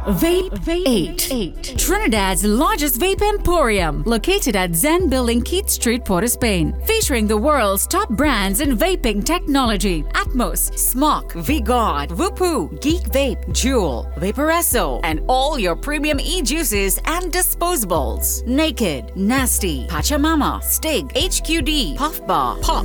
Vape 8. Trinidad's largest vape emporium, located at Zen Building, Keith Street, Port of Spain. Featuring the world's top brands in vaping technology: Atmos, Smok, V-God, Vupu, Geek Vape, Juul, Vaporesso, and all your premium e-juices and disposables. Naked, Nasty, Pachamama, Stig, HQD, Puff Bar, Pop,